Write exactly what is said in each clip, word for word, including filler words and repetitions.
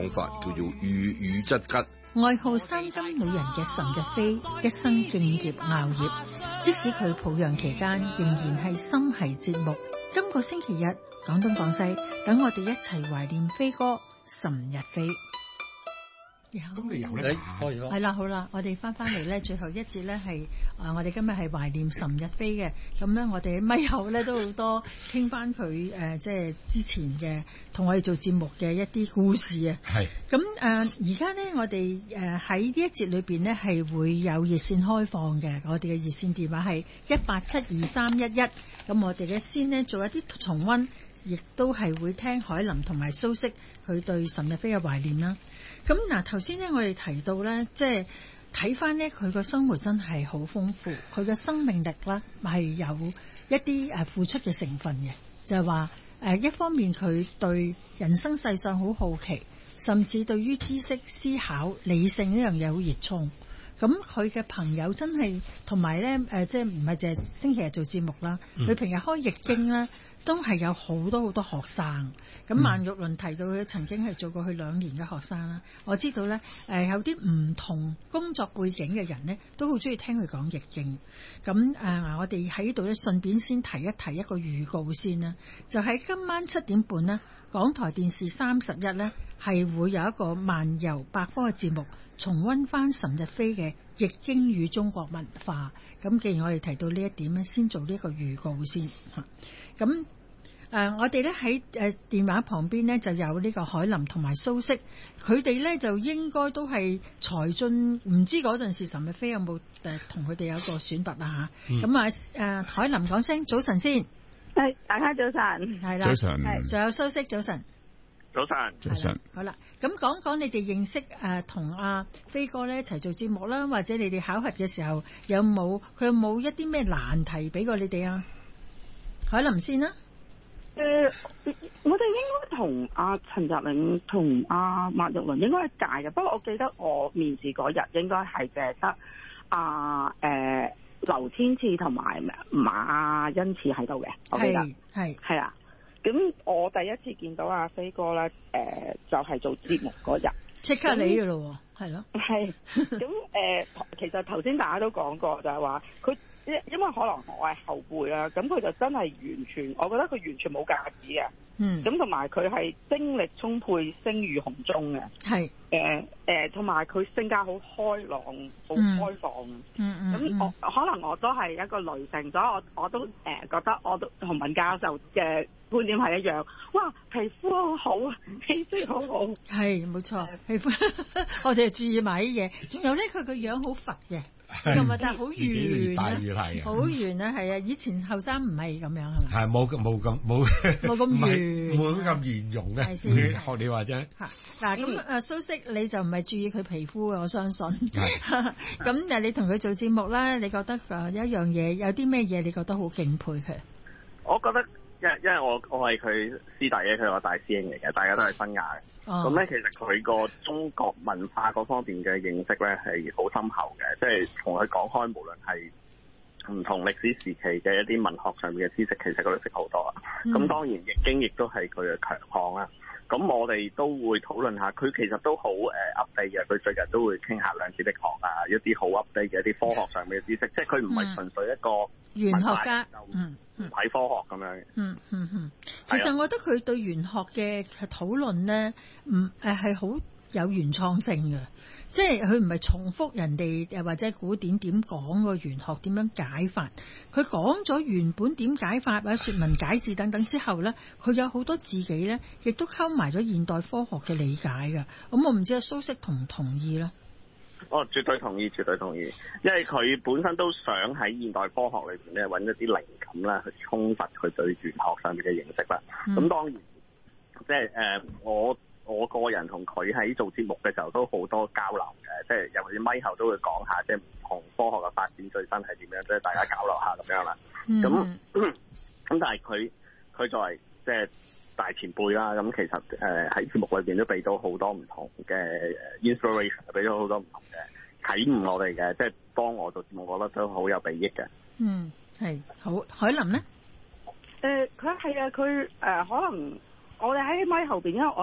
講法，叫做遇雨則吉。 愛好三金女人嘅岑日飛，一生敬業熬業，即使佢抱恙期間，仍然係心繫節目。今個星期日，廣東廣西，等我哋一齊懷念飛哥岑日飛。 咁你有咧？可以咯。 係啦，好啦，我哋翻翻嚟咧，最後一節咧係啊，我哋今日係懷念岑日飛嘅。咁咧，我哋喺咪後咧都好多傾翻佢誒，即係之前嘅同我哋做節目嘅一啲故事啊。 係。咁誒，而家咧，我哋誒喺呢一節裏邊咧係會有熱線開放嘅。我哋嘅熱線電話係一八七二三一一。咁我哋嘅先呢做一啲重溫。亦都係會聽海林同埋蘇軾佢對岑日飛嘅懷念啦。咁嗱，頭先咧我哋提到咧，即係睇翻咧佢個生活真係好豐富，佢嘅生命力啦係有一啲誒付出嘅成分嘅，就係話誒一方面佢對人生世上好好奇，甚至對於知識思考理性呢樣嘢好熱衷。咁佢嘅朋友真係同埋咧誒，即係唔係淨係星期日做節目啦，佢、嗯、平日開易經啦。都係有好多好多學生，咁萬玉麟提到佢曾經係做過佢兩年嘅學生啦。我知道咧，誒有啲唔同工作背景嘅人咧，都好中意聽佢講易經。咁誒，我哋喺度咧，順便先提一提一個預告先啦。就喺今晚七點半咧，港台電視三十一咧係會有一個漫遊百科嘅節目，重溫翻岑日飛嘅易經與中國文化。咁既然我哋提到呢一點咧，先做呢個預告先嚇。咁誒、呃，我哋咧喺誒電話旁邊咧就有呢個海林同埋蘇軾，佢哋咧就應該都係才俊，唔知嗰陣時岑日飛有冇誒同佢哋有個選拔啊嚇。咁啊誒，海林講聲早晨先， 係大家早晨， 係啦，早晨，係仲有蘇軾早晨， 早晨， 早晨， 好啦，咁講講你哋認識誒同阿飛哥咧一齊做節目啦，或者你哋考核嘅時候有冇佢有冇一啲咩難題俾過你哋啊？海林先啦。 誒、呃，我哋應該同阿陳澤銘同阿麥玉麟應該係屆嘅，不過我記得我面試嗰日應該係淨係得阿誒劉天賜同埋馬恩賜喺度嘅，我記得係係啊。咁我第一次見到阿飛哥咧，誒、呃、就係、是、做節目嗰日， 即刻你嘅咯，係咯， 係咁誒。其實頭先大家都講過，就係話佢。因因為可能我係後輩啦，咁佢就真係完全，我覺得佢完全冇架子嘅。嗯。咁同埋佢係精力充沛、聲如洪鐘嘅。係。誒誒，同埋佢性格好開朗、好開放。嗯嗯。咁我可能我都係一個女性，所以我我都誒、呃、覺得我都同文教授嘅觀點係一樣。哇，皮膚好好，氣色好好。係，冇錯。皮膚，我哋注意埋啲嘢。仲有咧，佢個樣好佛嘅。同埋但係好圓啊，好圓啊，係啊！以前後生唔係咁樣係咪？ 係冇冇咁冇冇咁圓， 冇咁圓融嘅。學你話齋。 嗱咁誒，蘇軾你就唔係注意佢皮膚嘅，我相信。咁誒，你同佢做節目咧，你覺得誒有一樣嘢，有啲咩嘢你覺得好敬佩佢？ 我覺得。因因為我我係佢師弟嘅，佢係我大師兄嚟嘅，大家都係新亞嘅。咁咧、哦，其實佢個中國文化嗰方面嘅認識咧係好深厚嘅，即係同佢講開，無論係唔同歷史時期嘅一啲文學上面嘅知識，其實佢都識好多啊。咁、嗯、當然易經亦都係佢嘅強項啦。咁我哋都會討論下，佢其實都好誒 update 嘅。佢最近都會傾下量子力學啊，一啲好 update 嘅一啲科學上面嘅知識，嗯、即係佢唔係純粹一個玄學家，嗯， 唔睇科學咁樣嘅。 嗯嗯嗯。其實我覺得佢對玄學嘅討論咧，唔誒係好有原創性嘅。即係佢唔係重複人哋誒或者古典點講個玄學點樣解法，佢講咗原本點解法或者說文解字等等之後咧，佢有好多自己咧，亦都溝埋咗現代科學嘅理解㗎。咁我唔知阿蘇軾同唔同意咧？ 哦，絕對同意，絕對同意，因為佢本身都想喺現代科學裏邊咧揾一啲靈感啦，去充實佢對玄學上面嘅認識啦。咁、嗯、當然，即係誒、呃、我。我個人同佢喺做節目嘅時候都好多交流嘅，即係尤其是咪後都會講下，即係唔同科學嘅發展最新係點樣，即係大家交流下咁樣啦。咁咁、嗯、但係佢佢作為即係大前輩啦，咁其實誒喺節目裏邊都俾到好多唔同嘅 inspiration， 俾咗好多唔同嘅啟悟我哋嘅，即係幫我做節目，我覺得都好有裨益嘅。 嗯，係好。海林咧？ 誒、呃，佢係啊，佢誒、呃、可能。我哋喺咪後邊，因為我哋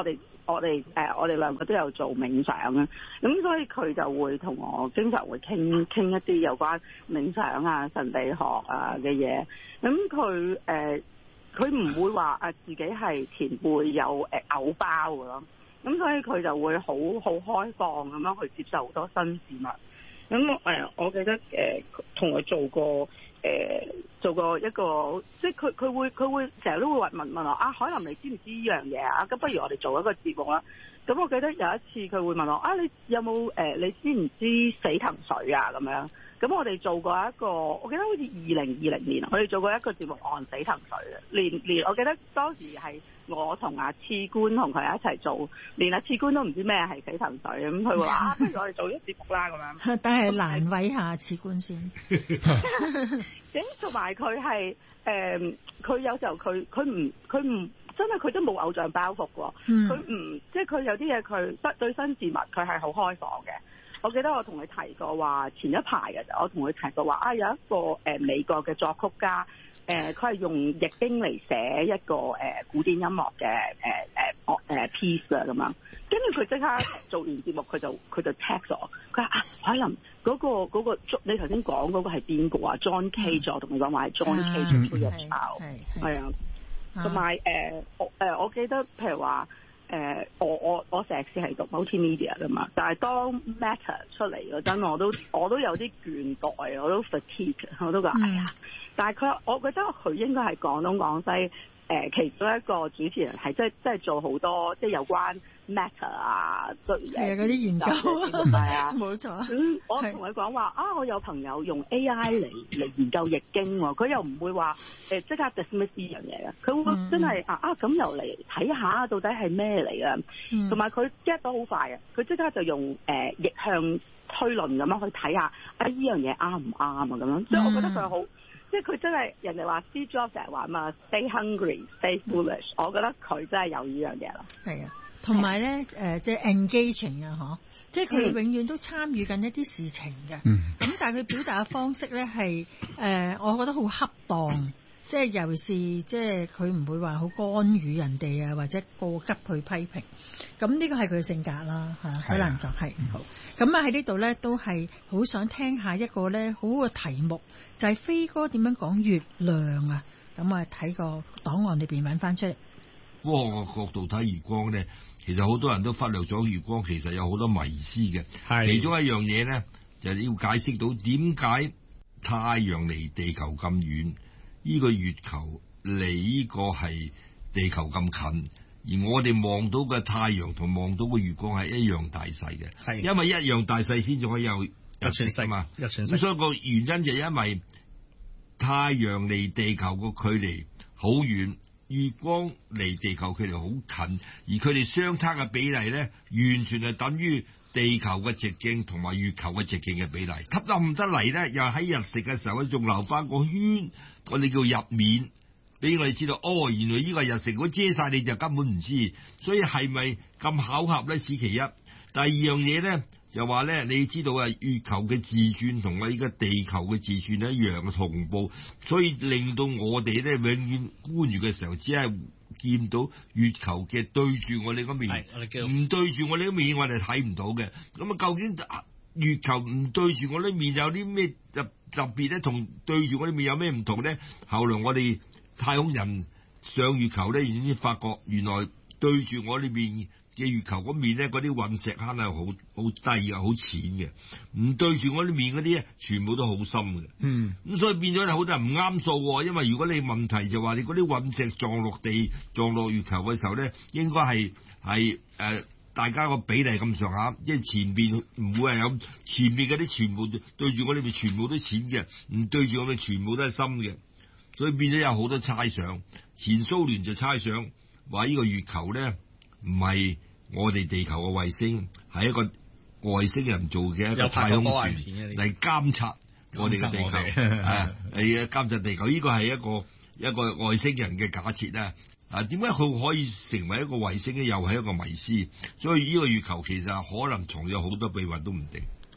我哋誒、呃、我哋兩個都有做冥想啊，咁所以佢就會同我經常會傾傾一啲有關冥想啊、神秘學啊嘅嘢。咁佢誒佢唔會話啊自己係前輩有誒偶、呃、包嘅咯。咁所以佢就會好好開放咁樣去接受好多新事物。咁誒、呃，我記得誒同佢做過誒、呃、做過一個，即係佢佢會佢會成日都會問問我啊，海林你知唔知呢樣嘢啊？咁不如我哋做一個節目啦。咁我記得有一次佢會問我啊，你有冇誒、呃、你知唔知死藤水啊？咁樣。咁我哋做過一個，我記得好似二零二零年，我哋做過一個節目按死藤水嘅，連連我記得當時係我同阿次官同佢一齊做，連阿次官都唔知咩係死藤水，咁佢話啊，不如我哋做咗節目啦咁樣。 但係難為下次官先。 咁同埋佢係誒，佢、呃、有時候佢佢唔佢唔真係佢都冇偶像包袱喎，佢唔即係佢有啲嘢佢對新事物佢係好開放嘅。我記得我同佢提過話，前一排嘅就我同佢提過話啊，有一個誒、呃、美國嘅作曲家，誒佢係用易經嚟寫一個誒、呃、古典音樂嘅誒誒誒 piece 啊咁樣，跟住佢即刻做完節目，佢就佢就 text 我，佢話啊海林嗰個嗰、嗰個你頭先講嗰個係邊個啊 John Cage，我同佢講話係 John Cage 出咗炒，係啊，同埋誒我誒我記得譬如話。誒、呃，我我我碩士係讀 multimedia 噶嘛，但係當 Meta 出嚟嗰陣，我都我都有啲倦怠，我都 fatigue，我都話哎呀，但係佢，我覺得佢應該係廣東廣西誒、呃、其中一個主持人，係即係即係做好多即係有關 Meta 啊，對誒嗰啲研究係啊， 冇錯。 咁我同佢講話啊，我有朋友用 A I 嚟嚟研究易經喎，佢又唔會話誒即刻 dismiss 呢樣嘢嘅，佢會真係、嗯、啊啊咁又嚟睇下到底係咩嚟嘅，同埋佢 get 到好快嘅，佢即刻就用誒、呃、逆向推論咁樣去睇下啊呢樣嘢啱唔啱啊咁樣，所以我覺得佢好，即係佢真係人哋話 Steve Jobs 成日話嘛 stay hungry stay foolish，、嗯、我覺得佢真係有呢樣嘢啦。係啊。 同埋咧，誒即係 engaging 啊，嗬！即係佢永遠都參與緊一啲事情嘅。嗯。咁但係佢表達嘅方式咧係誒，我覺得好恰當。即係尤其是即係佢唔會話好干預人哋啊，或者過急去批評。咁呢個係佢嘅性格啦，嚇，好難講係。好。咁啊喺呢度咧都係好想聽下一個咧好嘅題目，就係、是、飛哥點樣講月亮啊！咁啊睇個檔案裏邊揾翻出嚟。 科學嘅角度睇月光咧，其實好多人都忽略咗月光，其實有好多迷思嘅。係其中一樣嘢咧，就係、是、要解釋到點解太陽離地球咁遠，呢、這個月球離呢個係地球咁近，而我哋望到嘅太陽同望到嘅月光係一樣大細嘅。係因為一樣大細先至可以有日全食嘛。日全食。咁所以個原因就係因為太陽離地球個距離好遠。月光離地球距離好近，而佢哋相差嘅比例咧，完全係等於地球嘅直徑同埋月球嘅直徑嘅比例。吸得唔得嚟咧，又喺日食嘅時候咧，仲留翻個圈，我哋叫入面，俾我哋知道，哦，原來呢個日食，如果遮晒你就根本唔知。所以係咪咁巧合咧？此其一。第二樣嘢咧，就話咧，你知道啊，月球嘅自轉同我呢個地球嘅自轉一樣嘅同步，所以令到我哋咧永遠觀月嘅時候，只係見到月球嘅對住我哋個面，唔對住我哋個面，我哋睇唔到嘅。咁啊，究竟月球唔對住我哋面有啲咩特特別咧？同對住我哋面有咩唔同咧？後來我哋太空人上月球咧，已經發覺原來對住我哋面嘅月球嗰面咧，嗰啲隕石坑係好好低啊，好淺嘅；唔對住我啲面嗰啲咧，全部都好深嘅。嗯，咁所以變咗好多人唔啱數，因為如果你問題就話你嗰啲隕石撞落地、撞落月球嘅時候咧，應該係係誒大家個比例咁上下，即係前邊唔會係有前面嗰啲全部對住我哋面全部都淺嘅，唔對住我哋全部都係深嘅，所以變咗有好多猜想。前蘇聯就猜想話呢個月球咧，唔係我哋地球嘅衛星，係一個外星人做嘅一個太空船嚟監察我哋嘅地球，啊，係監察地球。呢個係一個一個外星人嘅假設啦。啊，點解佢可以成為一個衛星咧？又係一個迷思。所以呢個月球其實可能藏有好多秘密都唔定。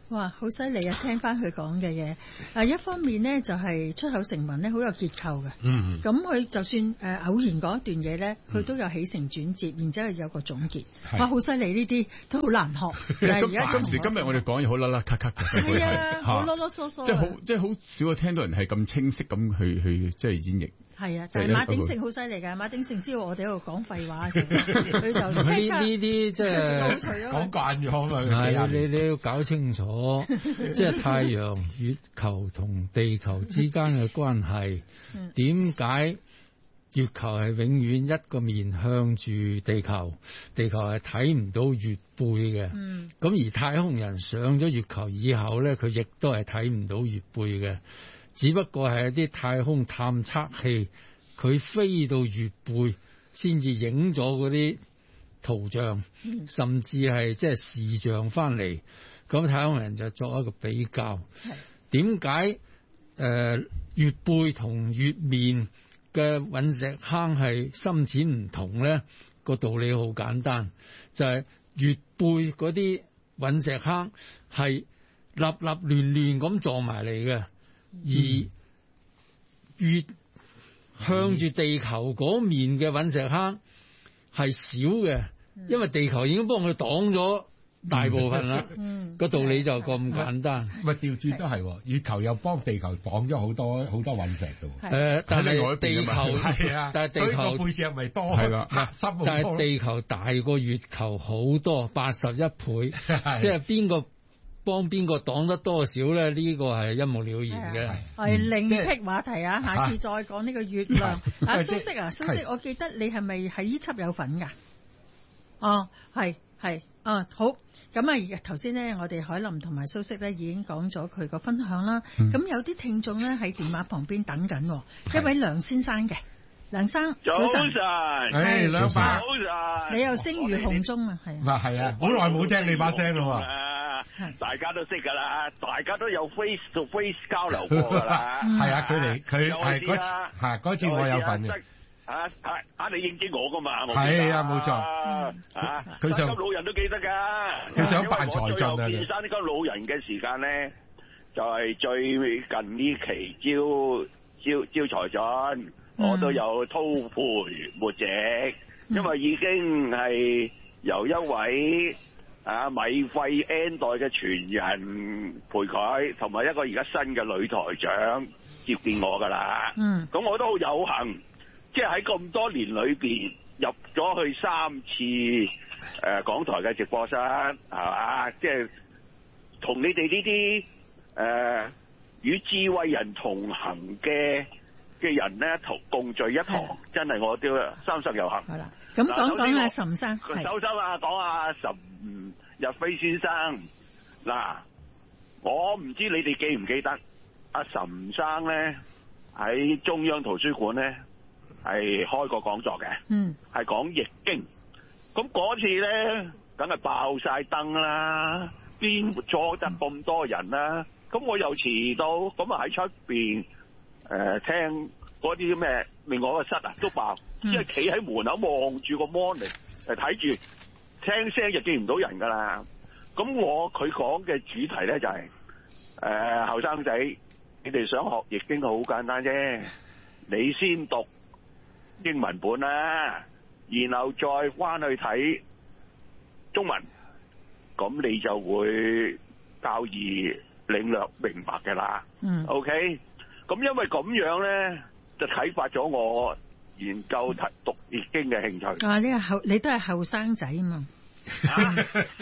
哇，好犀利啊！聽翻佢講嘅嘢，啊一方面呢，就係、是、出口成文咧好有結構嘅，嗯，咁佢就算誒、呃、偶然嗰一段嘢咧，佢都有起承轉接，然之後有個總結，嗯、哇，好犀利！呢啲都好難學。但係而家今時今日我哋講嘢好甩甩咳咳嘅，係啊，好囉囉嗦嗦，即係好即係好少聽到人係咁清晰咁去去即係演繹。係啊，但係馬鼎盛好犀利㗎，馬鼎盛知道我哋喺度講廢話，佢就即刻呢啲即係講慣咗嘛。係你你要搞清楚，即係太陽、月球同地球之間嘅關係。點解月球係永遠一個面向住地球，地球係睇唔到月背嘅。嗯，咁而太空人上咗月球以後咧，佢亦都係睇唔到月背嘅。只不過係一啲太空探測器，佢飛到月背先至影咗嗰啲圖像，甚至係即係視像翻嚟。咁太空人就作一個比較。點解誒月背同月面嘅隕石坑係深淺唔同咧？個道理好簡單，就係、是、月背嗰啲隕石坑係立立亂亂咁撞埋嚟嘅。而月向住地球嗰面嘅隕石坑係少嘅，因為地球已經幫佢擋咗大部分啦。嗯，個道理就咁簡單。咪調轉都係，月球又幫地球擋咗好多好多隕石嘅。誒、呃，但係地球係啊，但係地球背脊咪多係啦，但係地球大過月球好多，八十一倍，即係邊個？幫邊個擋得多少咧？呢、這個係一目了然嘅。係另闢話題啊！下次再講呢個月亮。啊，蘇軾啊，蘇軾，我記得你係咪喺呢輯有份㗎？哦，係係，啊好。咁啊，頭先咧，我哋海林同埋蘇軾咧已經講咗佢個分享啦。咁、嗯、有啲聽眾咧喺電話旁邊等緊，一位梁先生嘅。梁生，早晨，誒，梁生，早晨，你又聲如洪鐘啊，係啊，係啊，好耐冇聽你把聲咯喎，大家都識噶啦，大家都有 face to face 交流過噶啦，係啊，佢嚟，佢係嗰次，係嗰次我有份嘅，啊啊啊，你應徵我噶嘛，係啊，冇錯，啊，佢想老人都記得噶，佢想扮才俊啊，見生呢個老人嘅時間咧，就係最近呢期招招招才俊。我都有叨陪末席，因為已經係由一位啊米費 N 代嘅傳人陪佢，同埋一個而家新嘅女台長接見我噶啦。嗯，咁我都好有幸，即係喺咁多年裏邊入咗去三次誒、呃、港台嘅直播室，係嘛？即係同你哋呢啲誒與智慧人同行嘅嘅人咧，同共聚一堂，真係我都三生有幸。係啦，咁講講阿岑生，首先啊，講阿岑日飛先生。嗱，我唔知你哋記唔記得阿岑生咧喺中央圖書館咧係開過講座嘅，嗯，係講易經。咁嗰次咧，梗係爆晒燈啦，邊坐得咁多人啦？咁我又遲到，咁啊喺出邊。誒、呃，聽嗰啲咩另外個室啊都爆，即係企喺門口望住個 mon 嚟誒睇住，聽聲就見唔到人噶啦。咁我佢講嘅主題咧就係誒後生仔，你哋想學易經好簡單啫，你先讀英文本啦，然後再翻去睇中文，咁你就會較易領略明白嘅啦。嗯 ，OK。咁因為咁樣咧，就啟發咗我研究讀易經嘅興趣。啊，呢個後你都係後生仔啊嘛。啊、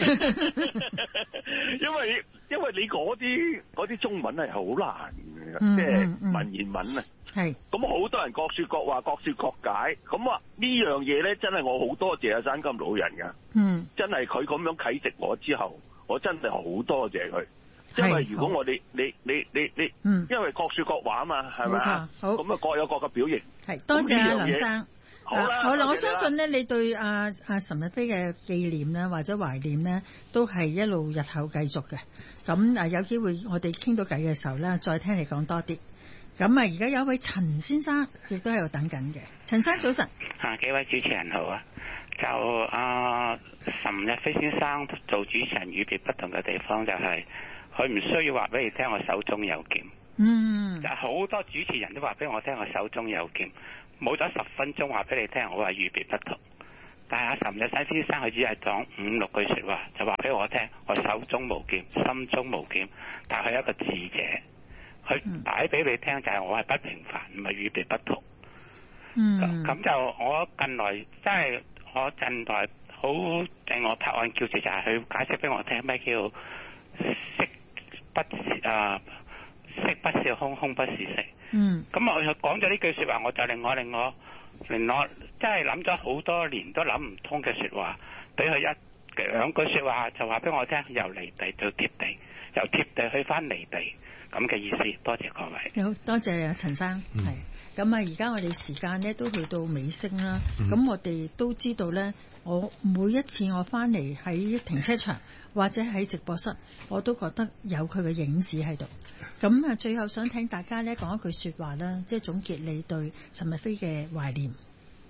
因為因為你嗰啲嗰啲中文係好難嘅，即係文言文啊。係。咁好多人各說各話，各說各解。咁啊呢樣嘢咧，真係我好多謝阿山金老人噶。嗯。真係佢咁樣啟迪我之後，我真係好多謝佢。因為如果我哋你你你你，嗯，因為各說各話啊嘛，係咪啊？好，咁啊各有各嘅表現。係，多謝阿梁生。好啦，好啦，我相信咧，你對阿阿岑日飛嘅紀念咧，或者懷念咧，都係一路日後繼續嘅。咁啊，有機會我哋傾到偈嘅時候咧，再聽你講多啲。咁啊，而家有一位陳先生亦都喺度等緊嘅。陳生早晨。啊，幾位主持人好啊。 就阿岑日飛先生做主持人與別不同嘅地方就係佢唔需要話俾你聽我手中有劍。 嗯， 就好多主持人都話俾我聽我手中有劍，冇咗十分鐘話俾你聽我話與別不同。但係阿岑日飛先生佢只係講五六句說話就話俾我聽我手中無劍，心中無劍，但係佢係一個智者，佢擺俾你聽就係我係不平凡，唔係與別不同。 嗯， 咁就我近來即係我近來好令我拍案叫絕，就係佢解釋俾我聽咩叫色不是啊。色不是空，空不是色。 嗯， 咁我講咗呢句說話，我就令我令我令我真係諗咗好多年都諗唔通嘅說話，俾佢一兩句說話就話俾我聽，由離地到貼地，由貼地去翻離地，咁嘅意思。多謝各位。 好多謝啊陳生，係咁啊！而家我哋時間咧都去到尾聲啦，咁、嗯、我哋都知道咧，我每一次我翻嚟喺停車場或者喺直播室，我都覺得有佢嘅影子喺度。咁啊，最後想聽大家咧講一句說話啦，即係總結你對岑日飛嘅懷念。誒、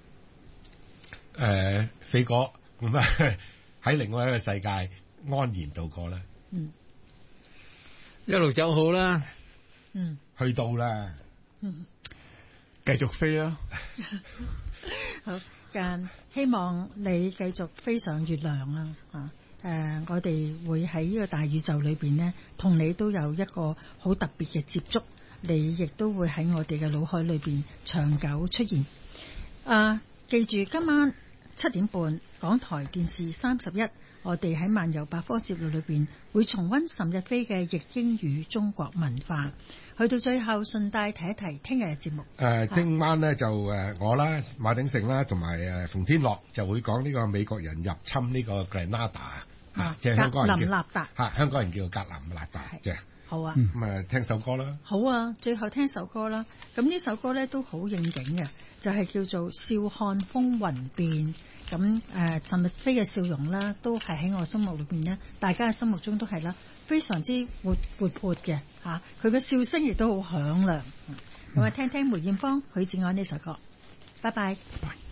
呃，飛哥咁啊，喺另外一個世界安然度過啦。 嗯， 一路走好啦。 嗯， 去到啦。 嗯， 繼續飛啦。 好，誒，希望你繼續飛上月亮啦。啊。誒、呃，我哋會喺呢個大宇宙裏邊呢，同你都有一個好特別嘅接觸，你亦都會喺我哋嘅腦海裏邊長久出現。啊，記住今晚七點半，港台電視三十一，我哋喺漫遊百科節目裏邊會重溫岑日飛嘅《易經與中國文化》。去到最後，順帶提一提聽日嘅節目。誒、 呃，聽晚呢，就誒我啦，馬鼎盛啦，同埋誒馮天樂就會講呢個美國人入侵呢個 Grenada。啊，即係香港人叫格林納達，嚇香港人叫格林納達，即係好啊。 咁、嗯、啊，聽首歌啦。 好啊，最後聽首歌啦。咁呢首歌咧都好應景嘅，就係、是、叫做《笑看風雲變》。咁誒，岑日飛嘅笑容啦，都係喺我心目裏邊咧，大家嘅心目中都係啦，非常之活活潑嘅嚇。佢嘅笑聲亦都好響亮。咁啊，聽聽梅艷芳、許志安呢首歌。拜拜。